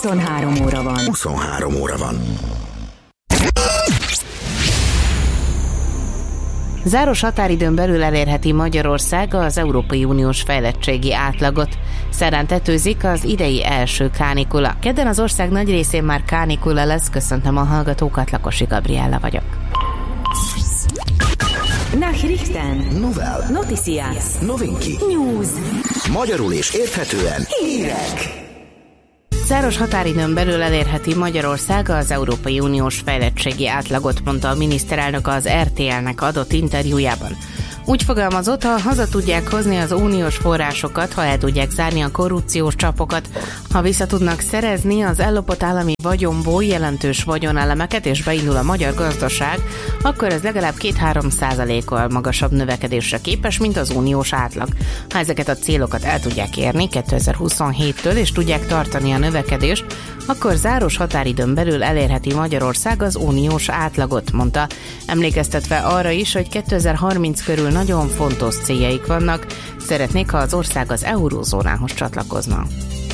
23 óra van. 23 óra van. Záros határidőn belül elérheti Magyarország az Európai Uniós fejlettségi átlagot. Szerdán tetőzik az idei első kánikula. Kedden az ország nagy részén már kánikula lesz. Köszöntöm a hallgatókat, Lakosi Gabriella vagyok. Nachrichten. Novel. Noticias. Novinki. News. Magyarul és érthetően. Hírek. Záros határidőn belül elérheti Magyarország az Európai Uniós fejlettségi átlagot, mondta a miniszterelnök az RTL-nek adott interjújában. Úgy fogalmazott, ha haza tudják hozni az uniós forrásokat, ha el tudják zárni a korrupciós csapokat, ha vissza tudnak szerezni az ellopott állami vagyonból jelentős vagyonelemeket és beindul a magyar gazdaság, akkor ez legalább 2-3%-kal magasabb növekedésre képes, mint az uniós átlag. Ha ezeket a célokat el tudják érni 2027-től és tudják tartani a növekedést, akkor záros határidőn belül elérheti Magyarország az uniós átlagot, mondta, emlékeztetve arra is, hogy 2030 körül nagyon fontos céljaik vannak, szeretnék, ha az ország az eurózónához csatlakozna.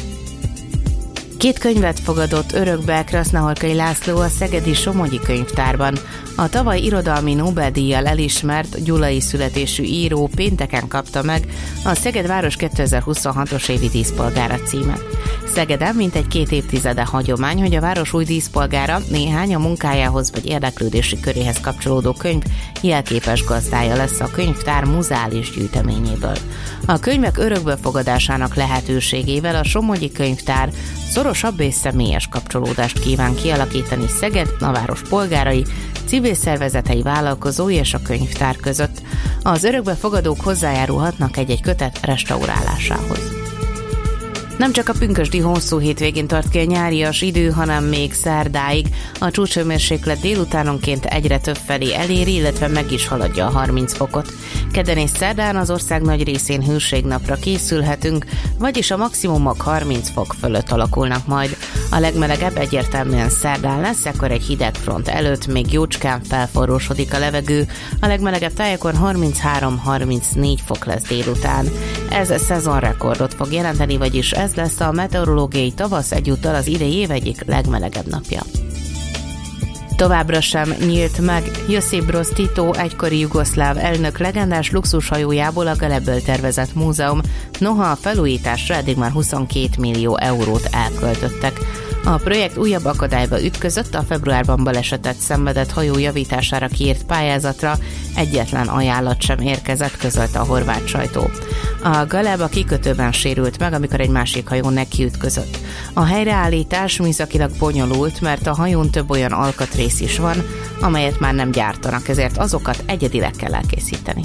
2 könyvet fogadott örökbe Krasznahorkai László a szegedi Somogyi Könyvtárban. A tavaly irodalmi Nobel-díjjal elismert gyulai születésű író pénteken kapta meg a Szeged város 2026-os évi díszpolgára címet. Szegeden mintegy 2 évtizede hagyomány, hogy a város új díszpolgára néhány a munkájához vagy érdeklődési köréhez kapcsolódó könyv jelképes gazdája lesz a könyvtár muzeális gyűjteményéből. A könyvek örökbefogadásának lehetőségével a Somogyi Könyvtár szorosabb és személyes kapcsolódást kíván kialakítani Szeged, a város polgárai, civil szervezetei, vállalkozói és a könyvtár között. Az örökbefogadók hozzájárulhatnak egy-egy kötet restaurálásához. Nem csak a pünkösdi hosszú hétvégén tart ki a nyárias idő, hanem még szerdáig. A csúcshőmérséklet délutánonként egyre több felé eléri, illetve meg is haladja a 30 fokot. Kedden és szerdán az ország nagy részén hőségnapra készülhetünk, vagyis a maximumok 30 fok fölött alakulnak majd. A legmelegebb egyértelműen szerdán lesz, ekkor egy hideg front előtt még jócskán felforrósodik a levegő. A legmelegebb tájakon 33-34 fok lesz délután. Ez szezonrekordot fog jelenteni, vagyis ez lesz a meteorológiai tavasz egyúttal az idei év egyik legmelegebb napja. Továbbra sem nyílt meg Josip Broz Tito egykori jugoszláv elnök legendás luxushajójából a Galebből tervezett múzeum, noha a felújításra eddig már 22 millió eurót elköltöttek. A projekt újabb akadályba ütközött, a februárban balesetet szenvedett hajó javítására kiírt pályázatra egyetlen ajánlat sem érkezett, közölte a horvát sajtó. A Galeb a kikötőben sérült meg, amikor egy másik hajó nekiütközött. A helyreállítás műszakilag bonyolult, mert a hajón több olyan alkatrész is van, amelyet már nem gyártanak, ezért azokat egyedileg kell elkészíteni.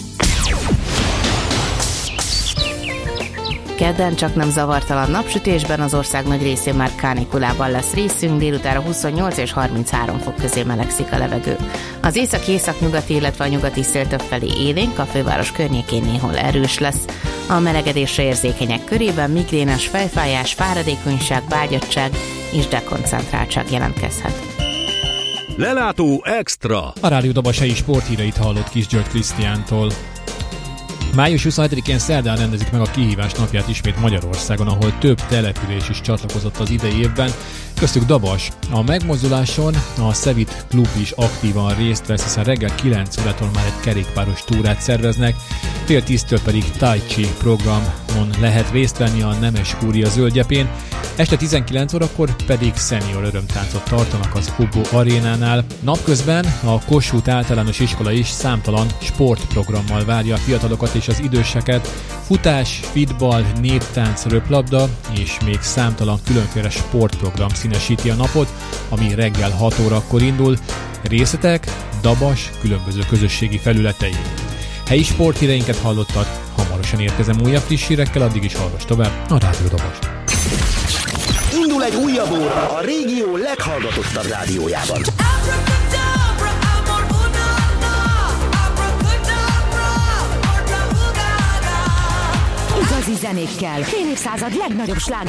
Kedden csak nem zavartalan napsütésben, az ország nagy részén már kánikulában lesz részünk, délutára 28 és 33 fok közé melegszik a levegő. Az északi-északnyugati, illetve a nyugati szél többfelé élénk, a főváros környékén néhol erős lesz. A melegedésre érzékenyek körében migrénes fejfájás, fáradékonyság, vágyattság és dekoncentráltság jelentkezhet. Lelátó extra! A Rádió Dabasai sporthíreit hallott Kis György Krisztiántól. Május 27-én szerdán rendezik meg a kihívás napját ismét Magyarországon, ahol több település is csatlakozott az idei évben, köztük Dabas. A megmozduláson a Szevit klub is aktívan részt vesz, hiszen reggel 9 órától már egy kerékpáros túrát szerveznek, fél 10-től pedig Tai Chi programon lehet részt venni a Nemes Kúria zöldgyepén, este 19 órakor pedig szenior örömtáncot tartanak az Obo arénánál. Napközben a Kossuth általános iskola is számtalan sportprogrammal várja a fiatalokat és az időseket. Futás, fitball, néptánc, röplabda és még számtalan különféle sportprogram színesíti a napot, ami reggel 6 órakor indul. Részletek Dabas különböző közösségi felületein. Helyi sporthíreinket hallottad, hamarosan érkezem újabb friss hírekkel, addig is hallgass tovább a Rádió Dabast. Indul egy újabb óra a régió leghallgatottabb rádiójában. Igazi zenékkel, fél évszázad legnagyobb sláger